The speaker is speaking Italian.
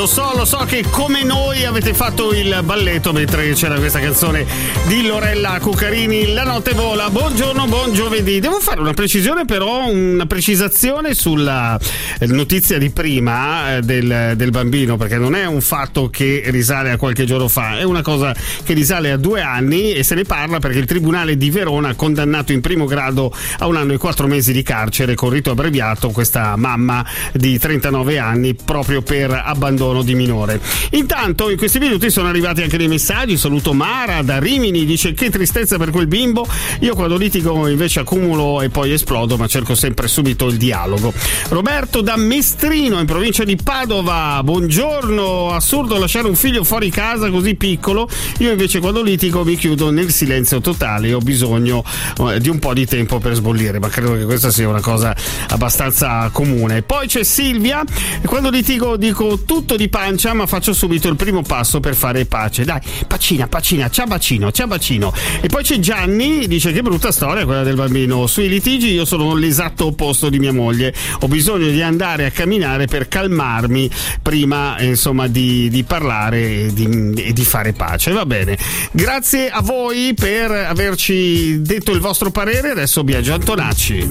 lo so che come noi avete fatto il balletto mentre c'era questa canzone di Lorella Cuccarini, La notte vola. Buongiorno, buon giovedì. Devo fare una precisazione sulla notizia di prima del bambino, perché non è un fatto che risale a qualche giorno fa, è una cosa che risale a 2 anni e se ne parla perché il Tribunale di Verona ha condannato in primo grado a 1 anno e 4 mesi di carcere con rito abbreviato questa mamma di 39 anni proprio per abbandono di minore. Intanto in questi minuti sono arrivati anche dei messaggi. Saluto Mara da Rimini, dice: che tristezza per quel bimbo, io quando litigo invece accumulo e poi esplodo, ma cerco sempre subito il dialogo. Roberto da Mestrino in provincia di Padova, buongiorno, assurdo lasciare un figlio fuori casa così piccolo, io invece quando litigo mi chiudo nel silenzio totale e ho bisogno di un po' di tempo per sbollire, ma credo che questa sia una cosa abbastanza comune. Poi c'è Silvia: quando litigo dico tutto di pancia ma faccio subito il primo passo per fare pace, dai, pacina, ciao bacino. E poi c'è Gianni, dice: che brutta storia quella del bambino, sui litigi io sono l'esatto opposto di mia moglie, ho bisogno di andare a camminare per calmarmi prima insomma di parlare e di fare pace. Va bene, grazie a voi per averci detto il vostro parere. Adesso Biagio Antonacci.